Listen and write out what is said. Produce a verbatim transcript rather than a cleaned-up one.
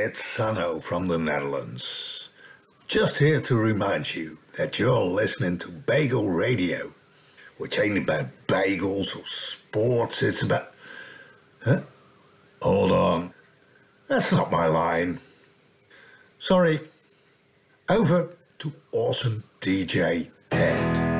it's Sanno from the Netherlands. Just here to remind you that you're listening to Bagel Radio, which ain't about bagels or sports, it's about... Huh? Hold on. That's not my line. Sorry. Over to awesome D J Ted.